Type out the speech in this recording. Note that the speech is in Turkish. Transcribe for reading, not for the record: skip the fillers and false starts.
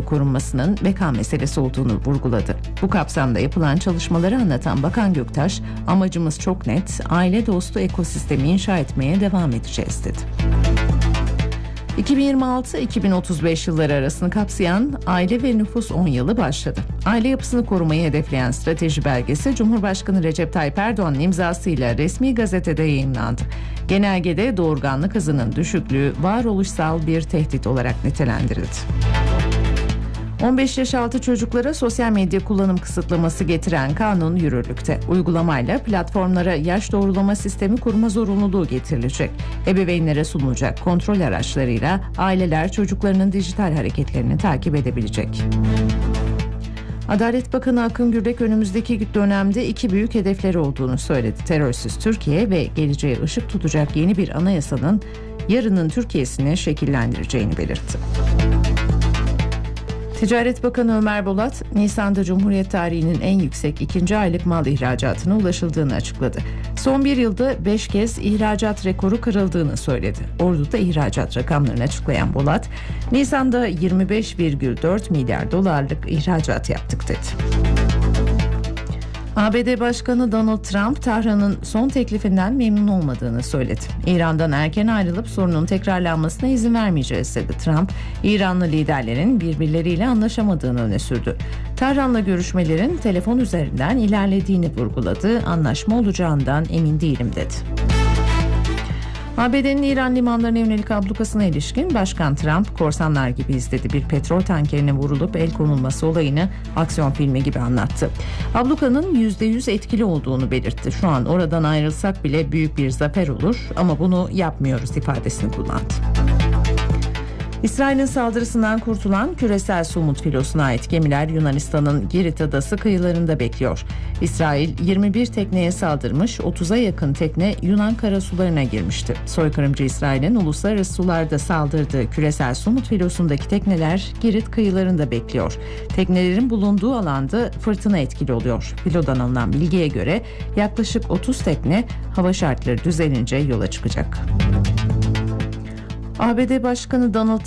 korunmasının beka meselesi olduğunu vurguladı. Bu kapsamda yapılan çalışmaları anlatan Bakan Göktaş, amacımız çok net, aile dostu ekosistemi inşa etmeye devam edeceğiz dedi. 2026-2035 yılları arasını kapsayan Aile ve Nüfus 10 yılı başladı. Aile yapısını korumayı hedefleyen strateji belgesi Cumhurbaşkanı Recep Tayyip Erdoğan'ın imzasıyla resmi gazetede yayımlandı. Genelgede doğurganlık hızının düşüklüğü varoluşsal bir tehdit olarak nitelendirildi. 15 yaş altı çocuklara sosyal medya kullanım kısıtlaması getiren kanun yürürlükte. Uygulamayla platformlara yaş doğrulama sistemi kurma zorunluluğu getirilecek. Ebeveynlere sunulacak kontrol araçlarıyla aileler çocuklarının dijital hareketlerini takip edebilecek. Adalet Bakanı Akın Gürlek önümüzdeki dönemde iki büyük hedefleri olduğunu söyledi. Terörsüz Türkiye ve geleceğe ışık tutacak yeni bir anayasanın yarının Türkiye'sini şekillendireceğini belirtti. Ticaret Bakanı Ömer Bolat, Nisan'da Cumhuriyet tarihinin en yüksek ikinci aylık mal ihracatına ulaşıldığını açıkladı. Son bir yılda 5 kez ihracat rekoru kırıldığını söyledi. Ordu'da ihracat rakamlarını açıklayan Bolat, Nisan'da 25,4 milyar dolarlık ihracat yaptık dedi. ABD Başkanı Donald Trump, Tahran'ın son teklifinden memnun olmadığını söyledi. İran'dan erken ayrılıp sorunun tekrarlanmasına izin vermeyeceğiz dedi Trump. İranlı liderlerin birbirleriyle anlaşamadığını öne sürdü. Tahran'la görüşmelerin telefon üzerinden ilerlediğini vurguladı. Anlaşma olacağından emin değilim dedi. ABD'nin İran limanlarına yönelik ablukasına ilişkin Başkan Trump, korsanlar gibi izledi. Bir petrol tankerine vurulup el konulması olayını aksiyon filmi gibi anlattı. Ablukanın %100 etkili olduğunu belirtti. Şu an oradan ayrılsak bile büyük bir zafer olur ama bunu yapmıyoruz ifadesini kullandı. İsrail'in saldırısından kurtulan küresel somut filosuna ait gemiler Yunanistan'ın Girit adası kıyılarında bekliyor. İsrail 21 tekneye saldırmış, 30'a yakın tekne Yunan karasularına girmişti. Soykırımcı İsrail'in uluslararası sularda saldırdığı küresel somut filosundaki tekneler Girit kıyılarında bekliyor. Teknelerin bulunduğu alanda fırtına etkili oluyor. Filodan alınan bilgiye göre yaklaşık 30 tekne hava şartları düzelince yola çıkacak. ABD Başkanı Donald